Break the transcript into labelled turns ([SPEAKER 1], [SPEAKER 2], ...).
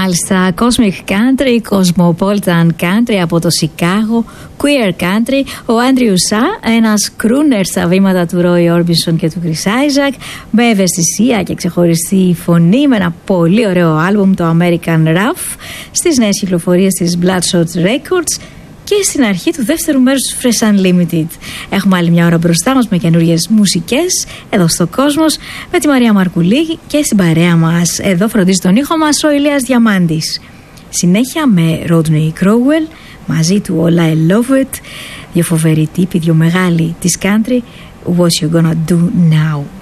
[SPEAKER 1] Μάλιστα, Cosmic Country, Cosmopolitan Country από το Σικάγο, Queer Country, ο Άντριου Σα, ένας κρούνερ στα βήματα του Roy Orbison και του Chris Isaac, με ευαισθησία και ξεχωριστή φωνή, με ένα πολύ ωραίο άλμπουμ, το American Rough, στις νέες κυκλοφορίες της Bloodshot Records και στην αρχή του δεύτερου μέρους του Fresh Unlimited. Έχουμε άλλη μια ώρα μπροστά μας με καινούριες μουσικές εδώ στο Κόσμος, με τη Μαρία Μαρκουλή και στην παρέα μας. Εδώ φροντίζει τον ήχο μας ο Ηλίας Διαμάντης. Συνέχεια με Rodney Crowell, μαζί του All I Love It, δύο φοβεροί τύποι, δύο μεγάλοι της country. What you gonna do now?